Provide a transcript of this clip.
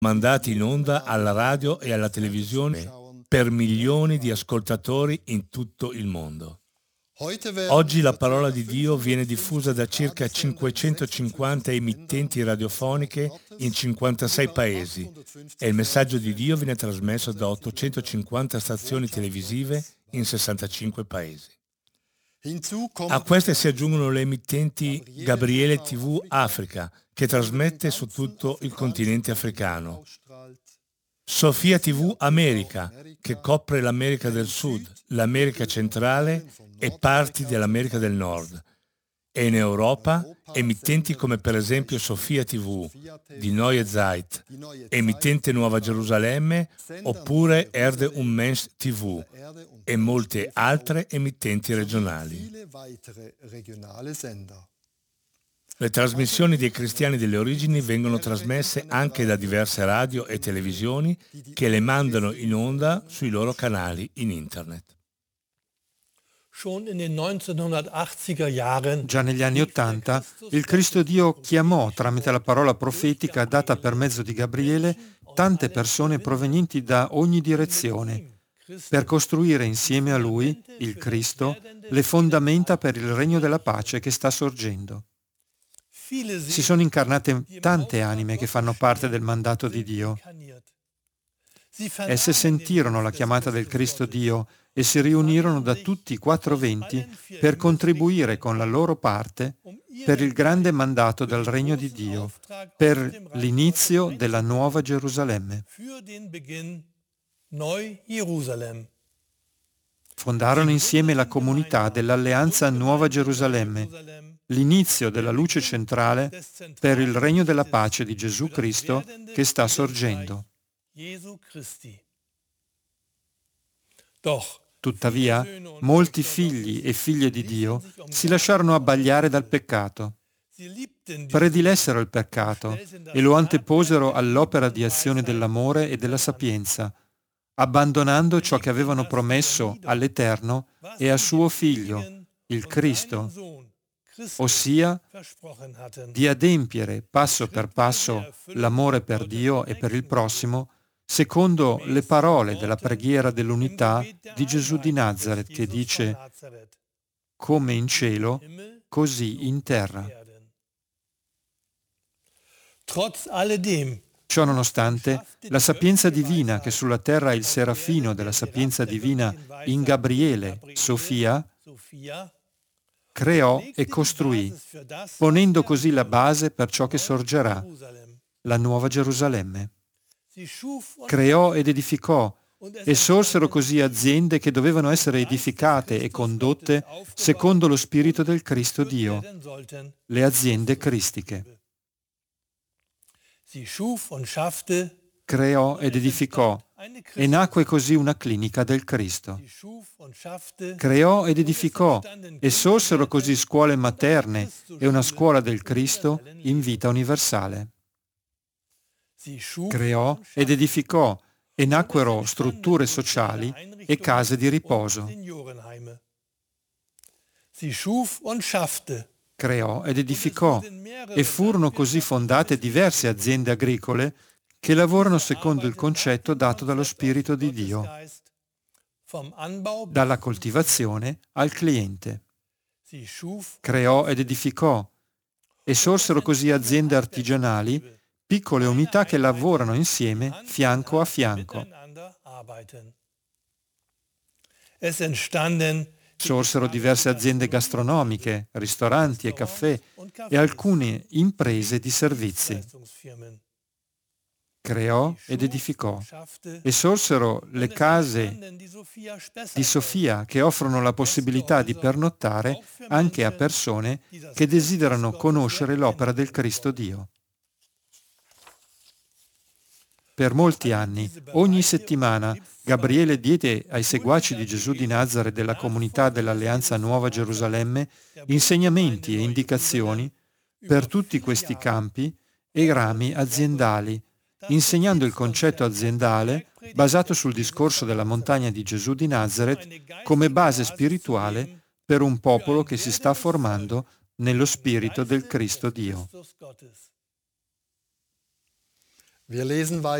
mandati in onda alla radio e alla televisione per milioni di ascoltatori in tutto il mondo. Oggi la parola di Dio viene diffusa da circa 550 emittenti radiofoniche in 56 paesi e il messaggio di Dio viene trasmesso da 850 stazioni televisive in 65 paesi. A queste si aggiungono le emittenti Gabriele TV Africa, che trasmette su tutto il continente africano, Sofia TV America, che copre l'America del Sud, l'America centrale e parti dell'America del Nord, e in Europa emittenti come per esempio Sofia TV di Neue Zeit, emittente Nuova Gerusalemme, oppure Erde und Mensch TV e molte altre emittenti regionali. Le trasmissioni dei cristiani delle origini vengono trasmesse anche da diverse radio e televisioni che le mandano in onda sui loro canali in internet. Già negli anni '80 il Cristo Dio chiamò tramite la parola profetica data per mezzo di Gabriele tante persone provenienti da ogni direzione per costruire insieme a Lui, il Cristo, le fondamenta per il regno della pace che sta sorgendo. Si sono incarnate tante anime che fanno parte del mandato di Dio. Esse sentirono la chiamata del Cristo Dio e si riunirono da tutti i quattro venti per contribuire con la loro parte per il grande mandato del regno di Dio, per l'inizio della nuova Gerusalemme. Fondarono insieme la comunità dell'Alleanza Nuova Gerusalemme, l'inizio della luce centrale per il regno della pace di Gesù Cristo che sta sorgendo. Tuttavia, molti figli e figlie di Dio si lasciarono abbagliare dal peccato. Predilessero il peccato e lo anteposero all'opera di azione dell'amore e della sapienza, abbandonando ciò che avevano promesso all'Eterno e a suo Figlio, il Cristo, ossia di adempiere passo per passo l'amore per Dio e per il prossimo, secondo le parole della preghiera dell'unità di Gesù di Nazaret, che dice: come in cielo, così in terra. Ciò nonostante, la sapienza divina, che sulla terra è il serafino della sapienza divina in Gabriele, Sofia, creò e costruì, ponendo così la base per ciò che sorgerà, la nuova Gerusalemme. Creò ed edificò, e sorsero così aziende che dovevano essere edificate e condotte secondo lo spirito del Cristo Dio, le aziende cristiche. Creò ed edificò, e nacque così una clinica del Cristo. Creò ed edificò, e sorsero così scuole materne e una scuola del Cristo in vita universale. Creò ed edificò, e nacquero strutture sociali e case di riposo. Creò ed edificò, e furono così fondate diverse aziende agricole che lavorano secondo il concetto dato dallo Spirito di Dio, dalla coltivazione al cliente. Creò ed edificò, e sorsero così aziende artigianali, piccole unità che lavorano insieme fianco a fianco. Sorsero diverse aziende gastronomiche, ristoranti e caffè e alcune imprese di servizi. Creò ed edificò, e sorsero le case di Sofia che offrono la possibilità di pernottare anche a persone che desiderano conoscere l'opera del Cristo Dio. Per molti anni, ogni settimana, Gabriele diede ai seguaci di Gesù di Nazaret della comunità dell'Alleanza Nuova Gerusalemme insegnamenti e indicazioni per tutti questi campi e rami aziendali, insegnando il concetto aziendale basato sul discorso della montagna di Gesù di Nazaret come base spirituale per un popolo che si sta formando nello spirito del Cristo Dio.